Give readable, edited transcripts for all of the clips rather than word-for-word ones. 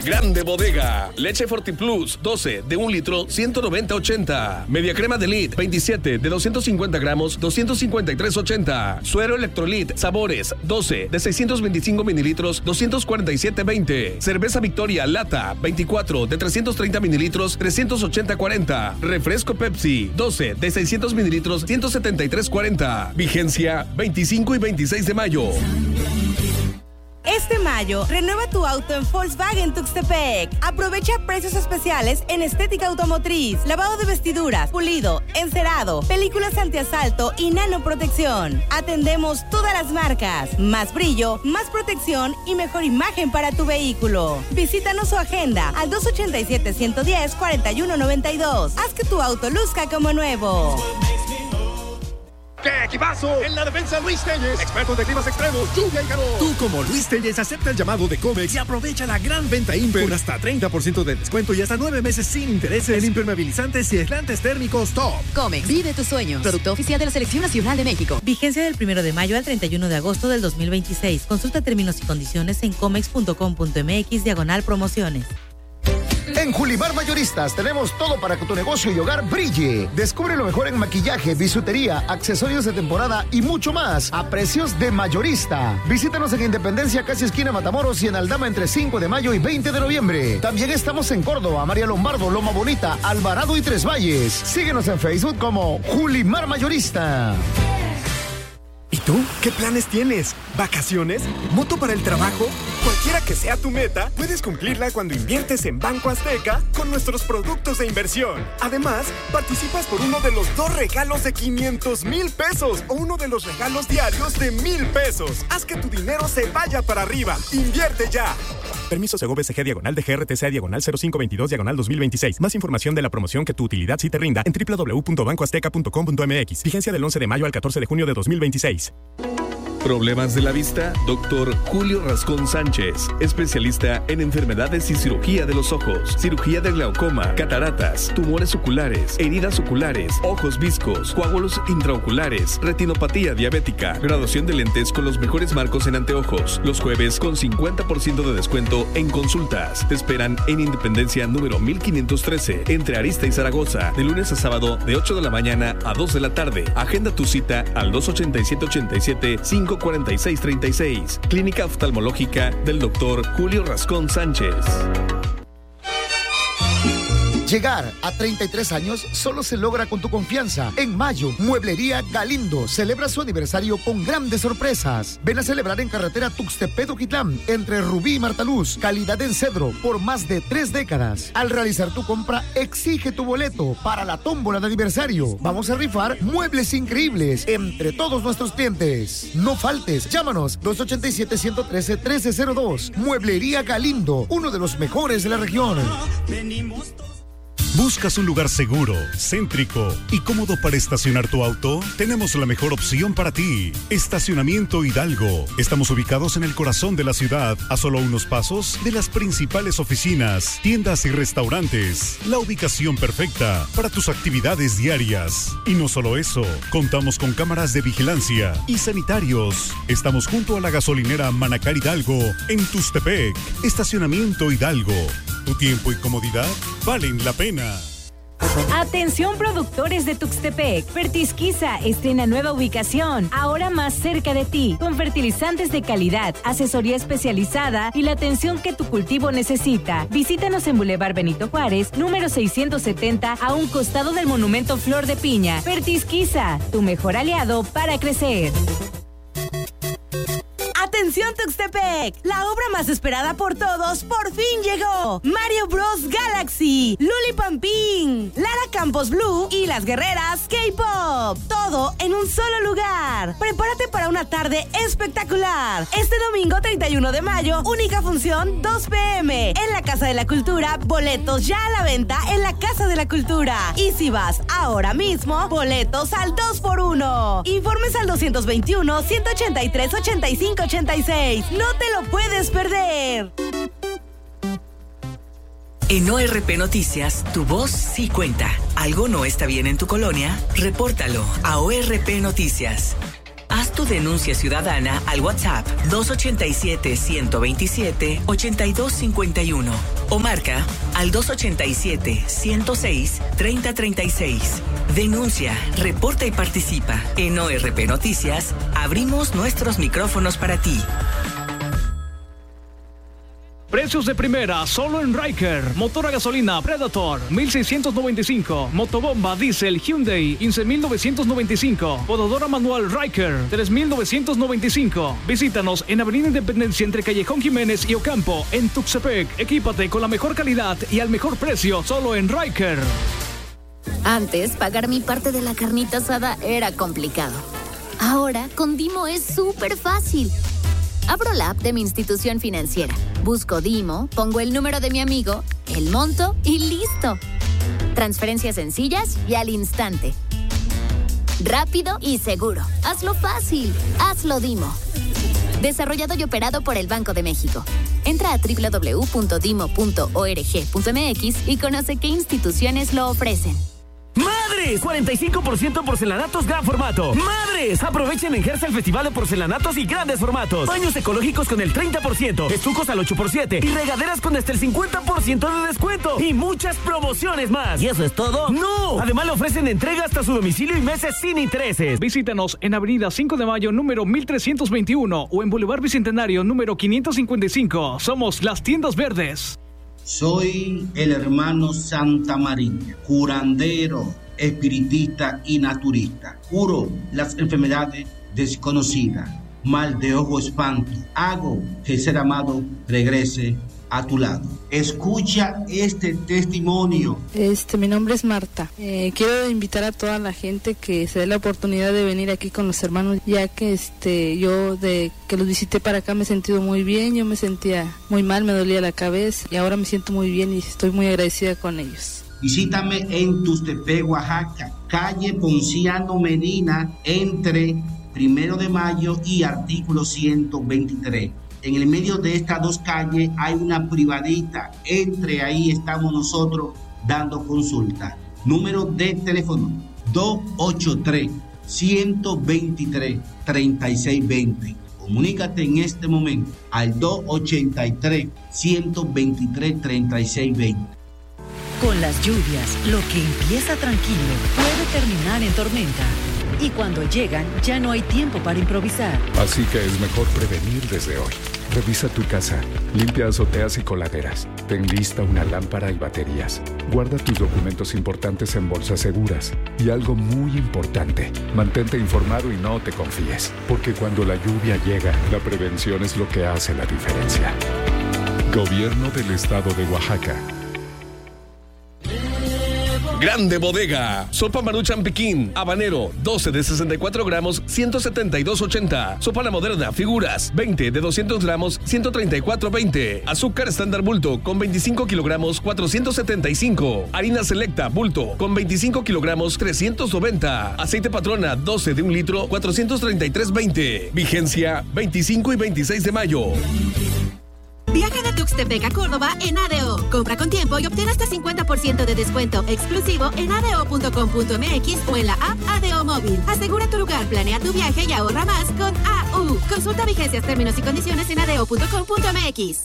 Grande Bodega. Leche Fortiplus, 12 de 1 litro, 190.80. Media crema de Elite, 27 de 250 gramos, 253.80. Suero Electrolit, sabores, 12 de 625 mililitros, 247.20. Cerveza Victoria, lata, 24 de 330 mililitros, 380.40. Refresco Pepsi, 12 de 600 mililitros, 173.40. Vigencia 25 y 26 de mayo. Este mayo, renueva tu auto en Volkswagen Tuxtepec. Aprovecha precios especiales en estética automotriz, lavado de vestiduras, pulido, encerado, películas antiasalto y nanoprotección. Atendemos todas las marcas. Más brillo, más protección y mejor imagen para tu vehículo. Visítanos su agenda al 287-110-4192. Haz que tu auto luzca como nuevo. ¡Qué equipazo! En la defensa, Luis Telles, experto de climas extremos, lluvia y calor. Tú, como Luis Telles, acepta el llamado de Comex y aprovecha la gran venta Imper con hasta 30% de descuento y hasta 9 meses sin intereses en impermeabilizantes y aislantes térmicos top. Comex, vive tus sueños. Producto oficial de la Selección Nacional de México. Vigencia del 1 de mayo al 31 de agosto del 2026. Consulta términos y condiciones en comex.com.mx/promociones. En Julimar Mayoristas tenemos todo para que tu negocio y hogar brille. Descubre lo mejor en maquillaje, bisutería, accesorios de temporada y mucho más a precios de mayorista. Visítanos en Independencia, casi esquina Matamoros, y en Aldama entre 5 de mayo y 20 de noviembre. También estamos en Córdoba, María Lombardo, Loma Bonita, Alvarado y Tres Valles. Síguenos en Facebook como Julimar Mayorista. ¿Y tú? ¿Qué planes tienes? ¿Vacaciones? ¿Moto para el trabajo? Cualquiera que sea tu meta, puedes cumplirla cuando inviertes en Banco Azteca con nuestros productos de inversión. Además, participas por uno de los 2 regalos de 500,000 pesos o uno de los regalos diarios de 1,000 pesos. Haz que tu dinero se vaya para arriba. ¡Invierte ya! Permiso Segov SG /DGRTC/0522/2026. Más información de la promoción que tu utilidad sí te rinda en www.bancoazteca.com.mx. Vigencia del 11 de mayo al 14 de junio de 2026. ¿Problemas de la vista? Doctor Julio Rascón Sánchez, especialista en enfermedades y cirugía de los ojos, cirugía de glaucoma, cataratas, tumores oculares, heridas oculares, ojos viscos, coágulos intraoculares, retinopatía diabética, graduación de lentes con los mejores marcos en anteojos. Los jueves con 50% de descuento en consultas. Te esperan en Independencia número 1513, entre Arista y Zaragoza, de lunes a sábado de 8 de la mañana a 2 de la tarde. Agenda tu cita al 287-87-546-36. Clínica Oftalmológica del Dr. Julio Rascón Sánchez. Llegar a 33 años solo se logra con tu confianza. En mayo, Mueblería Galindo celebra su aniversario con grandes sorpresas. Ven a celebrar en carretera Tuxtepec-Oquitlán, entre Rubí y Martaluz. Calidad en cedro por más de 3 décadas. Al realizar tu compra, exige tu boleto para la tómbola de aniversario. Vamos a rifar muebles increíbles entre todos nuestros clientes. No faltes, llámanos 287-113-1302. Mueblería Galindo, uno de los mejores de la región. ¿Buscas un lugar seguro, céntrico y cómodo para estacionar tu auto? Tenemos la mejor opción para ti. Estacionamiento Hidalgo. Estamos ubicados en el corazón de la ciudad, a solo unos pasos de las principales oficinas, tiendas y restaurantes. La ubicación perfecta para tus actividades diarias. Y no solo eso, contamos con cámaras de vigilancia y sanitarios. Estamos junto a la gasolinera Manacar Hidalgo, en Tuxtepec. Estacionamiento Hidalgo. Tu tiempo y comodidad valen la pena. Atención productores de Tuxtepec. Fertisquiza estrena nueva ubicación, ahora más cerca de ti, con fertilizantes de calidad, asesoría especializada y la atención que tu cultivo necesita. Visítanos en Boulevard Benito Juárez, número 670, a un costado del Monumento Flor de Piña. Fertisquiza, tu mejor aliado para crecer. ¡Atención Tuxtepec! La obra más esperada por todos por fin llegó. Mario Bros Galaxy, Luli Pampín, Lara Campos Blue y las guerreras K-Pop. Todo en un solo lugar. Prepárate para una tarde espectacular. Este domingo 31 de mayo, única función 2 p.m. en la Casa de la Cultura. Boletos ya a la venta en la Casa de la Cultura. Y si vas ahora mismo, boletos al 2x1. Informes al 221-183-8586. No te lo puedes perder. En ORP Noticias, tu voz sí cuenta. ¿Algo no está bien en tu colonia? Repórtalo a ORP Noticias. Haz tu denuncia ciudadana al WhatsApp 287-127-8251 o marca al 287-106-3036. Denuncia, reporta y participa. En ORP Noticias, abrimos nuestros micrófonos para ti. Precios de primera, solo en Ryker. Motor a gasolina Predator, 1,695. Motobomba Diesel Hyundai, 15,995. Podadora manual Ryker, 3,995. Visítanos en Avenida Independencia entre Callejón Jiménez y Ocampo, en Tuxtepec. Equípate con la mejor calidad y al mejor precio, solo en Ryker. Antes, pagar mi parte de la carnita asada era complicado. Ahora, con Dimo es súper fácil. Abro la app de mi institución financiera, busco Dimo, pongo el número de mi amigo, el monto y ¡listo! Transferencias sencillas y al instante. Rápido y seguro. Hazlo fácil. Hazlo Dimo. Desarrollado y operado por el Banco de México. Entra a www.dimo.org.mx y conoce qué instituciones lo ofrecen. ¡Madres! 45% porcelanatos gran formato. ¡Madres! Aprovechen en Gersa el Festival de Porcelanatos y Grandes Formatos. Baños ecológicos con el 30%, estucos al 8x7 y regaderas con hasta el 50% de descuento. Y muchas promociones más. ¿Y eso es todo? ¡No! Además le ofrecen entrega hasta su domicilio y meses sin intereses. Visítanos en Avenida 5 de Mayo, número 1321 o en Boulevard Bicentenario, número 555. Somos las Tiendas Verdes. Soy el hermano Santa María, curandero, espiritista y naturista. Curo las enfermedades desconocidas, mal de ojo, espanto. Hago que el ser amado regrese a tu lado. Escucha este testimonio. Mi nombre es Marta. Quiero invitar a toda la gente que se dé la oportunidad de venir aquí con los hermanos, ya que yo de que los visité para acá me he sentido muy bien. Yo me sentía muy mal, me dolía la cabeza y ahora me siento muy bien y estoy muy agradecida con ellos. Visítame en Tuxtepec, Oaxaca, calle Ponciano Medina, entre 1 de Mayo y artículo 123. En el medio de estas dos calles hay una privadita. Entre ahí estamos nosotros dando consulta. Número de teléfono 283-123-3620. Comunícate en este momento al 283-123-3620. Con las lluvias, lo que empieza tranquilo puede terminar en tormenta. Y cuando llegan, ya no hay tiempo para improvisar. Así que es mejor prevenir desde hoy. Revisa tu casa, limpia azoteas y coladeras. Ten lista una lámpara y baterías. Guarda tus documentos importantes en bolsas seguras. Y algo muy importante, mantente informado y no te confíes. Porque cuando la lluvia llega, la prevención es lo que hace la diferencia. Gobierno del Estado de Oaxaca. Grande Bodega. Sopa Maruchan Piquín, habanero, 12 de 64 gramos, 172.80. Sopa La Moderna, figuras, 20 de 200 gramos, 134.20. Azúcar estándar bulto, con 25 kilogramos, 475. Harina selecta, bulto, con 25 kilogramos, 390. Aceite Patrona, 12 de 1 litro, 433.20. Vigencia, 25 y 26 de mayo. Viaja de Tuxtepec a Córdoba en ADO. Compra con tiempo y obtén hasta 50% de descuento exclusivo en ado.com.mx o en la app ADO Móvil. Asegura tu lugar, planea tu viaje y ahorra más con AU. Consulta vigencias, términos y condiciones en ado.com.mx.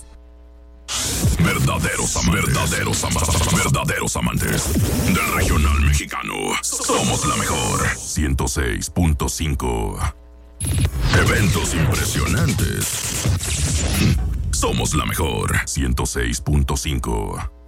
Verdaderos amantes del regional mexicano. Somos la mejor. 106.5. Eventos impresionantes. Somos la mejor. 106.5.